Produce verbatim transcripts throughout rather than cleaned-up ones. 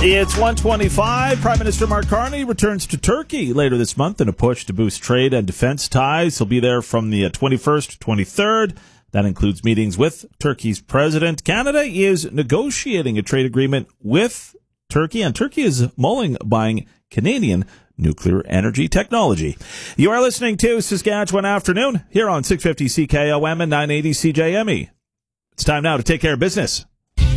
It's one twenty-five. Prime Minister Mark Carney returns to Turkey later this month in a push to boost trade and defense ties. He'll be there from the twenty-first to twenty-third. That includes meetings with Turkey's president. Canada is negotiating a trade agreement with Turkey, and Turkey is mulling buying Canadian nuclear energy technology. You are listening to Saskatchewan Afternoon here on six fifty C K O M and nine eighty C J M E. It's time now to take care of business.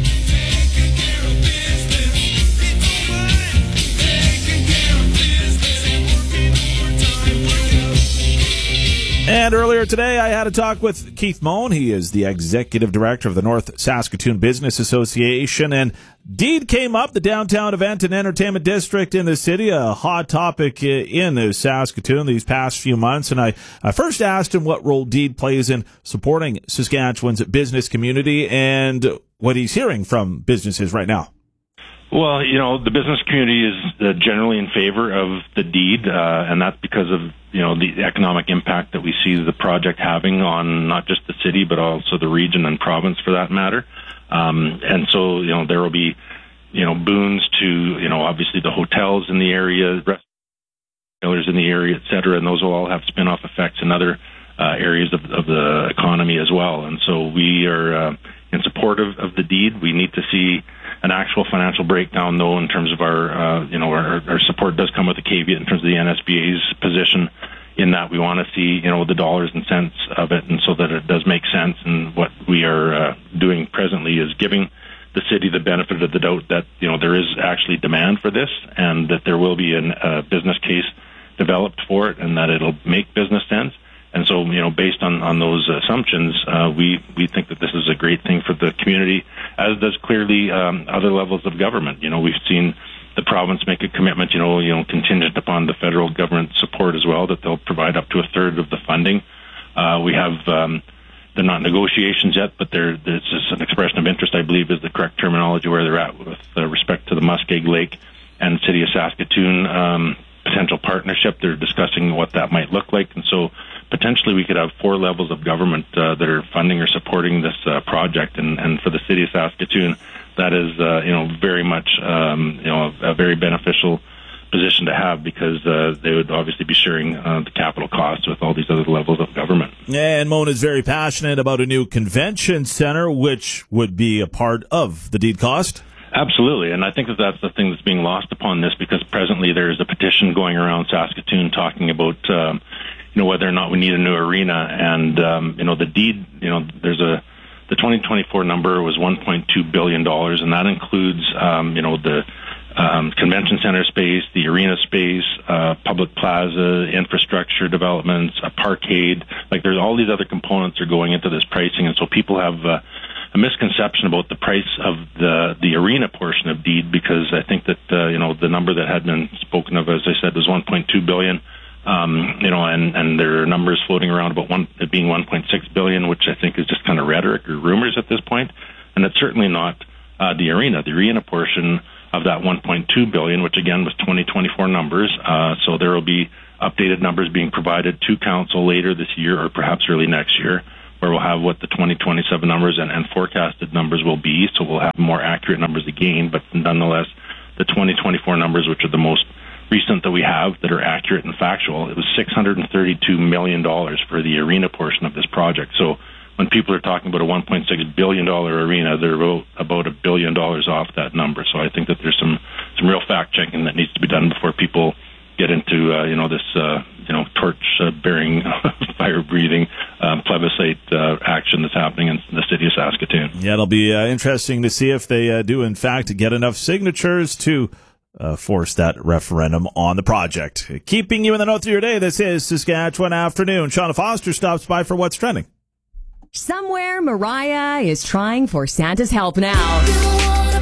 And earlier today, I had a talk with Keith Moen. He is the executive director of the North Saskatoon Business Association. And Deed came up, the downtown event and entertainment district in the city, a hot topic in Saskatoon these past few months. And I, I first asked him what role Deed plays in supporting Saskatchewan's business community and what he's hearing from businesses right now. Well, you know, the business community is uh, generally in favor of the deed, uh, and that's because of, you know, the economic impact that we see the project having on not just the city, but also the region and province for that matter. Um, and so, you know, there will be, you know, boons to, you know, obviously the hotels in the area, restaurants in the area, et cetera, and those will all have spin-off effects in other uh, areas of, of the economy as well. And so we are uh, in support of, of the deed. We need to see an actual financial breakdown, though, in terms of our, uh, you know, our, our support does come with a caveat in terms of the N S B A's position in that we want to see, you know, the dollars and cents of it, and so that it does make sense. And what we are uh, doing presently is giving the city the benefit of the doubt that, you know, there is actually demand for this and that there will be a uh, business case developed for it and that it'll make business sense. And so, you know, based on, on those assumptions, uh, we, we think that this is a great thing for the community, as does clearly um, other levels of government. You know, we've seen the province make a commitment, you know, you know, contingent upon the federal government support as well, that they'll provide up to a third of the funding. Uh, we have, um, they're not negotiations yet, but they're, it's just an expression of interest, I believe, is the correct terminology where they're at with uh, respect to the Muskeg Lake and City of Saskatoon um, potential partnership. They're discussing what that might look like. And so potentially we could have four levels of government uh, that are funding or supporting this uh, project. And, and for the City of Saskatoon, that is, uh, you know, very much, um, you know, a very beneficial position to have, because uh, they would obviously be sharing uh, the capital costs with all these other levels of government. And Moen is very passionate about a new convention center, which would be a part of the deed cost. Absolutely, and I think that that's the thing that's being lost upon this, because presently there is a petition going around Saskatoon talking about, um, you know, whether or not we need a new arena, and um, you know, the deed, you know, there's a the twenty twenty-four number was one point two billion dollars, and that includes, um, you know, the um, convention center space, the arena space, uh, public plaza, infrastructure developments, a parkade. Like, there's all these other components are going into this pricing, and so people have Uh, a misconception about the price of the the arena portion of deed, because I think that uh, you know, the number that had been spoken of, as I said, was one point two billion. Um, you know, and and there are numbers floating around about one it being one point six billion, which I think is just kind of rhetoric or rumors at this point. And it's certainly not uh, the arena. The arena portion of that one point two billion, which again was twenty twenty-four numbers. Uh, so there will be updated numbers being provided to council later this year, or perhaps early next year, where we'll have what the twenty twenty-seven numbers and, and forecasted numbers will be. So we'll have more accurate numbers again, but nonetheless, the twenty twenty-four numbers, which are the most recent that we have that are accurate and factual, it was six hundred thirty-two million dollars for the arena portion of this project. So when people are talking about a one point six billion dollars arena, they're about, about a billion dollars off that number. So I think that there's some, some real fact checking that needs to be done before people get into, uh, you know, this, uh, you know, torch-bearing, uh, fire-breathing um, plebiscite uh, action that's happening in the city of Saskatoon. Yeah, it'll be uh, interesting to see if they uh, do, in fact, get enough signatures to uh, force that referendum on the project. Keeping you in the know through your day, this is Saskatchewan Afternoon. Shauna Foster stops by for What's Trending. Somewhere, Mariah is trying for Santa's help now.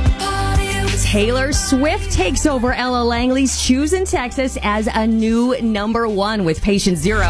Taylor Swift takes over Ella Langley's Shoes in Texas as a new number one with Patient Zero.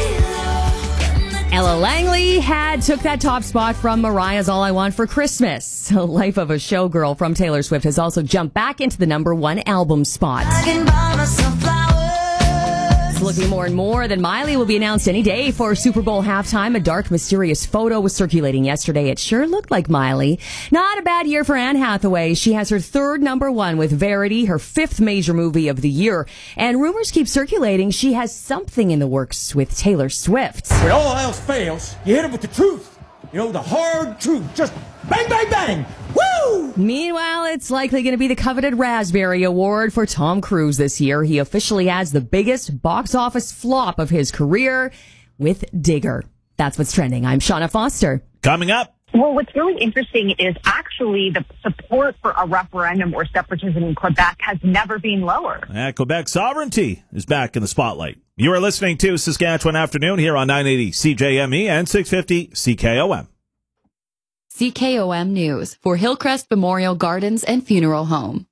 Ella Langley had took that top spot from Mariah's All I Want for Christmas. Life of a Showgirl from Taylor Swift has also jumped back into the number one album spot. It's looking more and more that Miley will be announced any day for Super Bowl halftime. A dark, mysterious photo was circulating yesterday. It sure looked like Miley. Not a bad year for Anne Hathaway. She has her third number one with Verity, her fifth major movie of the year. And rumors keep circulating she has something in the works with Taylor Swift. When all else fails, you hit them with the truth. You know, the hard truth. Just bang, bang, bang. Woo! Meanwhile, it's likely going to be the coveted Raspberry Award for Tom Cruise this year. He officially has the biggest box office flop of his career with Digger. That's what's trending. I'm Shauna Foster. Coming up. Well, what's really interesting is actually the support for a referendum or separatism in Quebec has never been lower. Yeah, Quebec sovereignty is back in the spotlight. You are listening to Saskatchewan Afternoon here on nine eighty C J M E and six fifty C K O M. C K O M News for Hillcrest Memorial Gardens and Funeral Home.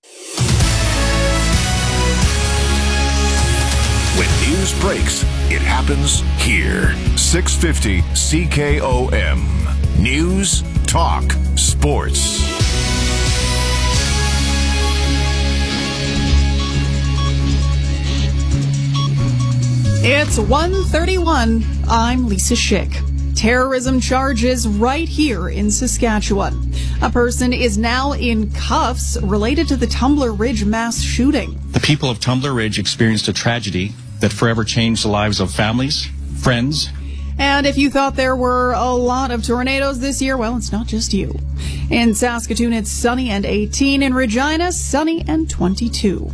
When news breaks, it happens here. six fifty C K O M. News, talk, sports. It's one thirty-one. I'm Lisa Schick. Terrorism charges right here in Saskatchewan. A person is now in cuffs related to the Tumbler Ridge mass shooting. The people of Tumbler Ridge experienced a tragedy that forever changed the lives of families, friends. And if you thought there were a lot of tornadoes this year, well, it's not just you. In Saskatoon, it's sunny and eighteen. In Regina, sunny and twenty-two.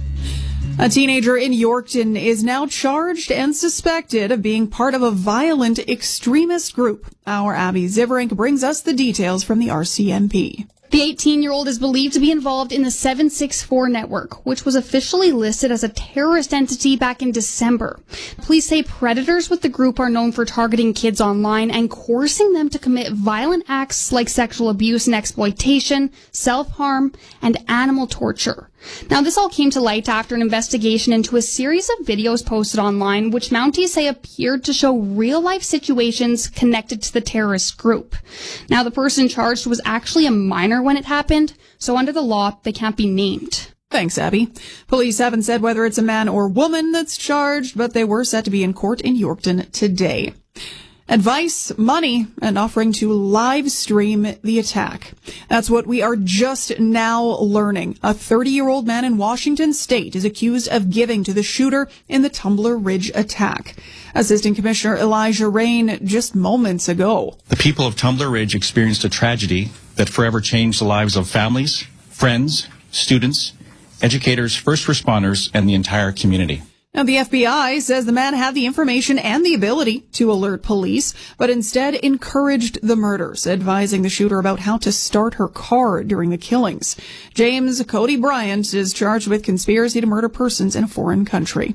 A teenager in Yorkton is now charged and suspected of being part of a violent extremist group. Our Abby Ziverink brings us the details from the R C M P. The eighteen-year-old is believed to be involved in the seven six four network, which was officially listed as a terrorist entity back in December. Police say predators with the group are known for targeting kids online and coercing them to commit violent acts like sexual abuse and exploitation, self-harm, and animal torture. Now, this all came to light after an investigation into a series of videos posted online, which Mounties say appeared to show real-life situations connected to the terrorist group. Now, the person charged was actually a minor when it happened, so under the law, they can't be named. Thanks, Abby. Police haven't said whether it's a man or woman that's charged, but they were set to be in court in Yorkton today. Advice, money, and offering to live stream the attack. That's what we are just now learning. A thirty-year-old man in Washington State is accused of giving to the shooter in the Tumbler Ridge attack. Assistant Commissioner Elijah Rain just moments ago. The people of Tumbler Ridge experienced a tragedy that forever changed the lives of families, friends, students, educators, first responders, and the entire community. Now, the F B I says the man had the information and the ability to alert police, but instead encouraged the murders, advising the shooter about how to start her car during the killings. James Cody Bryant is charged with conspiracy to murder persons in a foreign country.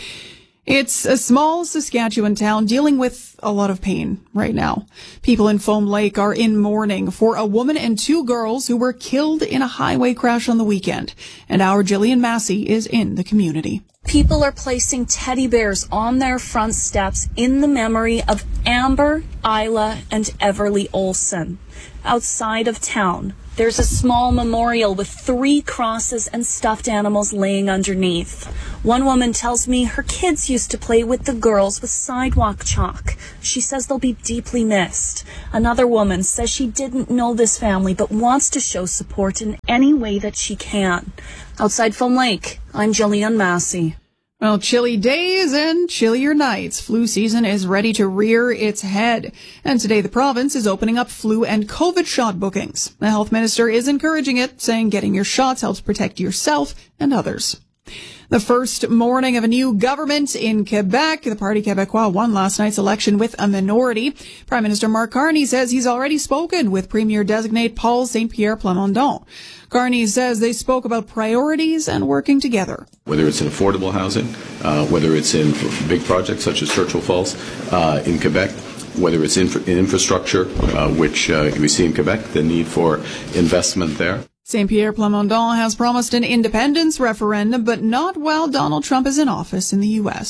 It's a small Saskatchewan town dealing with a lot of pain right now. People in Foam Lake are in mourning for a woman and two girls who were killed in a highway crash on the weekend. And our Jillian Massey is in the community. People are placing teddy bears on their front steps in the memory of Amber, Isla, and Everly Olson. Outside of town, there's a small memorial with three crosses and stuffed animals laying underneath. One woman tells me her kids used to play with the girls with sidewalk chalk. She says they'll be deeply missed. Another woman says she didn't know this family but wants to show support in any way that she can. Outside Foam Lake, I'm Jillian Massey. Well, chilly days and chillier nights. Flu season is ready to rear its head. And today the province is opening up flu and COVID shot bookings. The health minister is encouraging it, saying getting your shots helps protect yourself and others. The first morning of a new government in Quebec. The Parti Québécois won last night's election with a minority. Prime Minister Mark Carney says he's already spoken with Premier-designate Paul Saint-Pierre Plamondon. Carney says they spoke about priorities and working together. Whether it's in affordable housing, uh, whether it's in big projects such as Churchill Falls uh, in Quebec, whether it's in, in infrastructure, uh, which uh, we see in Quebec, the need for investment there. Saint-Pierre Plamondon has promised an independence referendum, but not while Donald Trump is in office in the U S.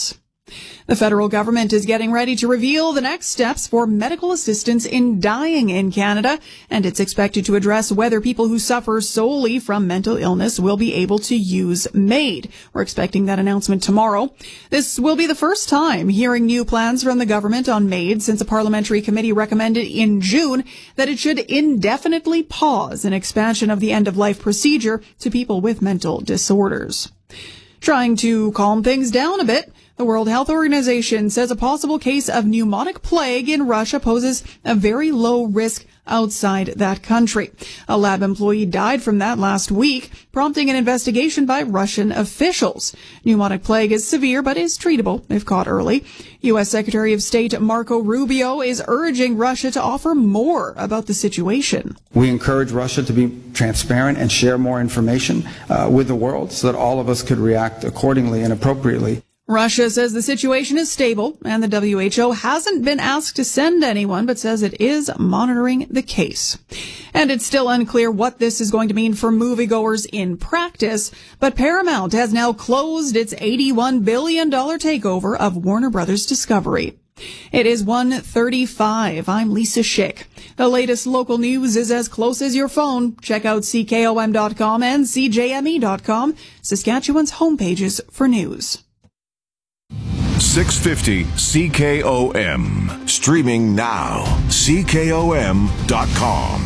The federal government is getting ready to reveal the next steps for medical assistance in dying in Canada, and it's expected to address whether people who suffer solely from mental illness will be able to use MAID. We're expecting that announcement tomorrow. This will be the first time hearing new plans from the government on MAID since a parliamentary committee recommended in June that it should indefinitely pause an expansion of the end-of-life procedure to people with mental disorders. Trying to calm things down a bit, the World Health Organization says a possible case of pneumonic plague in Russia poses a very low risk outside that country. A lab employee died from that last week, prompting an investigation by Russian officials. Pneumonic plague is severe but is treatable if caught early. U S Secretary of State Marco Rubio is urging Russia to offer more about the situation. We encourage Russia to be transparent and share more information uh, with the world so that all of us could react accordingly and appropriately. Russia says the situation is stable and the W H O hasn't been asked to send anyone, but says it is monitoring the case. And it's still unclear what this is going to mean for moviegoers in practice, but Paramount has now closed its eighty-one billion dollars takeover of Warner Brothers Discovery. It is one thirty-five. I'm Lisa Schick. The latest local news is as close as your phone. Check out C K O M dot com and C J M E dot com, Saskatchewan's homepages for news. six fifty C K O M. Streaming now. C K O M dot com.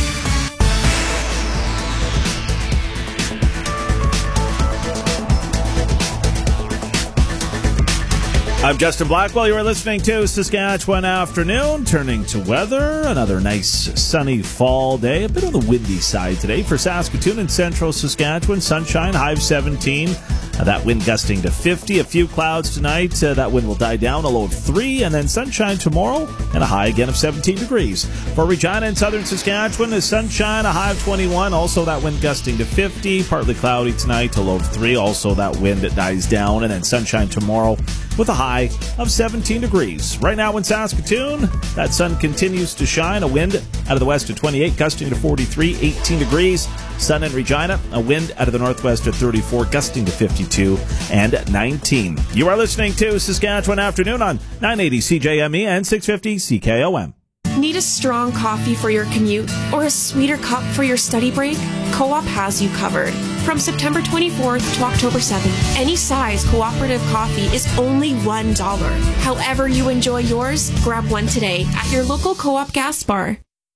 I'm Justin Blackwell. You are listening to Saskatchewan Afternoon. Turning to weather, another nice sunny fall day. A bit on the windy side today for Saskatoon and central Saskatchewan. Sunshine, high of seventeen. Uh, that wind gusting to fifty. A few clouds tonight. Uh, that wind will die down, a low of three. And then sunshine tomorrow and a high again of seventeen degrees. For Regina and southern Saskatchewan, the sunshine, a high of twenty-one. Also that wind gusting to fifty. Partly cloudy tonight, a low of three. Also that wind that dies down. And then sunshine tomorrow with a high of seventeen degrees. Right now in Saskatoon, that sun continues to shine. A wind out of the west at twenty-eight, gusting to forty-three, eighteen degrees. Sun in Regina, a wind out of the northwest at thirty-four, gusting to fifty-two and nineteen. You are listening to Saskatchewan Afternoon on nine eighty C J M E and six fifty C K O M. Need a strong coffee for your commute or a sweeter cup for your study break? Co-op has you covered. From September twenty-fourth to October seventh, any size cooperative coffee is only one dollar. However you enjoy yours, grab one today at your local Co-op gas bar.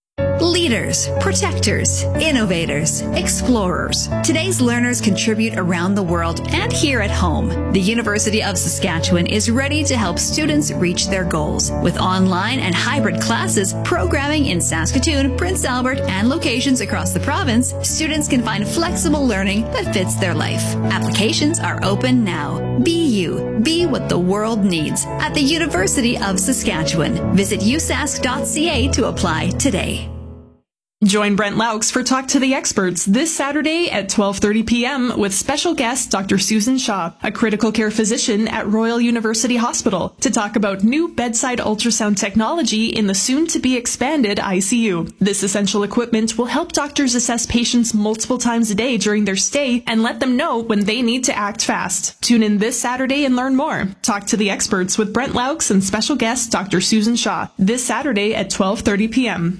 Leaders, protectors, innovators, explorers. Today's learners contribute around the world and here at home. The University of Saskatchewan is ready to help students reach their goals. With online and hybrid classes, programming in Saskatoon, Prince Albert, and locations across the province, students can find flexible learning that fits their life. Applications are open now. Be you. Be what the world needs at the University of Saskatchewan. Visit u sask dot c a to apply today. Join Brent Laux for Talk to the Experts this Saturday at twelve thirty p.m. with special guest Doctor Susan Shaw, a critical care physician at Royal University Hospital, to talk about new bedside ultrasound technology in the soon-to-be expanded I C U. This essential equipment will help doctors assess patients multiple times a day during their stay and let them know when they need to act fast. Tune in this Saturday and learn more. Talk to the Experts with Brent Laux and special guest Doctor Susan Shaw this Saturday at twelve thirty p.m.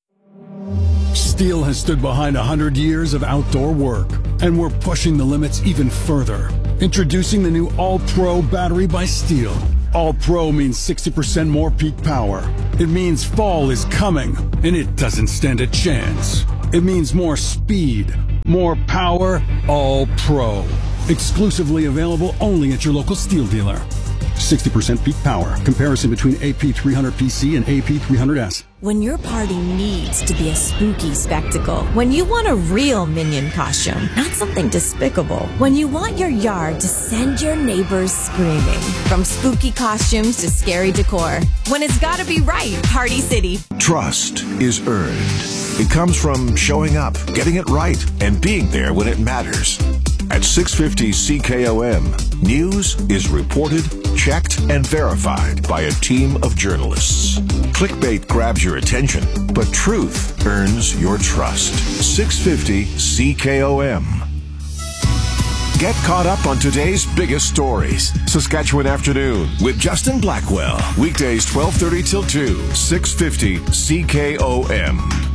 Steel has stood behind one hundred years of outdoor work, and we're pushing the limits even further. Introducing the new All-Pro battery by Steel. All-Pro means sixty percent more peak power. It means fall is coming, and it doesn't stand a chance. It means more speed, more power, All-Pro. Exclusively available only at your local Steel dealer. sixty percent peak power. Comparison between A P three hundred P C and A P three hundred S. When your party needs to be a spooky spectacle, when you want a real Minion costume, not something despicable, when you want your yard to send your neighbors screaming, from spooky costumes to scary decor, when it's gotta be right, Party City. Trust is earned. It comes from showing up, getting it right, and being there when it matters. At six fifty C K O M, news is reported, checked, and verified by a team of journalists. Clickbait grabs your attention, but truth earns your trust. six fifty C K O M. Get caught up on today's biggest stories. Saskatchewan Afternoon with Justin Blackwell. Weekdays twelve thirty till two, six fifty C K O M.